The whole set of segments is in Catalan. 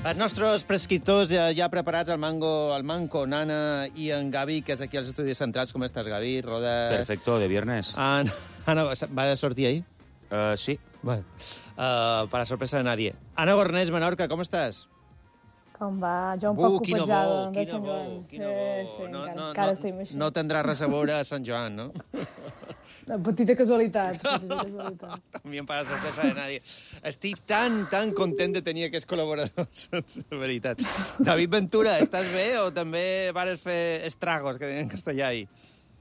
Els nostres prescriptors ja preparats, el Manco, Nana i en Gavi, que és aquí als estudis centrals. Com estàs, Gavi? Rodes... Perfecto, de viernes. Ana, ¿va a sortir ahí? Sí. Bueno, para sorpresa de nadie. Ana Gornés, Menorca, com estàs? Com va? Jo un poc copejada de Sant Joan. Encara estic així. No tindrà res a veure a Sant Joan, no? Petita casualitat. También para sorpresa de nadie. Estic tan content de tenir aquests col·laboradors, de veritat. David Ventura, estàs bé o també vares fer estragos, que deien en castellà ahí?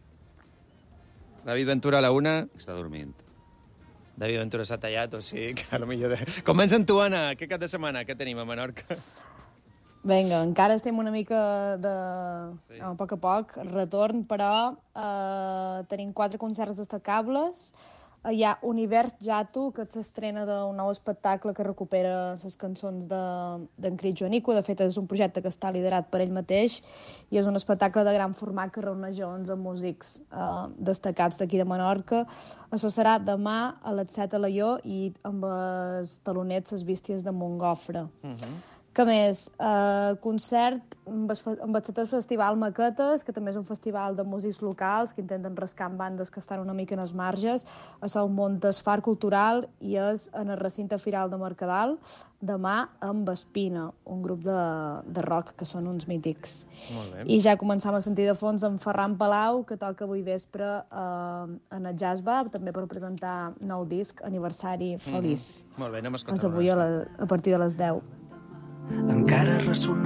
David Ventura a la una. Està dormint. David Ventura s'ha tallat, o sigui que a lo millor... Comença amb tu, Anna. Què cap de setmana? Què tenim a Menorca? Vinga, encara estem una mica de... Sí. A poc, retorn, però tenim 4 concerts destacables. Hi ha Univers Jato, que s'estrena d'un nou espectacle que recupera les cançons d'en Crit Joanico. De fet, és un projecte que està liderat per ell mateix i és un espectacle de gran format que reuneix 11 músics destacats d'aquí de Menorca. Això serà demà a les 7 a Laió i amb els talonets Les Bísties de Montgofre. Que més? Concert amb el Festival Maquetes, que també és un festival de músics locals que intenten rascar amb bandes que estan una mica en les marges. Això ho munta el Far Cultural i és en el recinte Firal de Mercadal, demà amb Espina, un grup de rock que són uns mítics. Molt bé. I ja començam a sentir de fons en Ferran Palau, que toca avui vespre en el Jazz Bar, també per presentar nou disc, Aniversari Feliç. Molt bé, anem a escoltar. És avui a partir de les 10. Encara ressona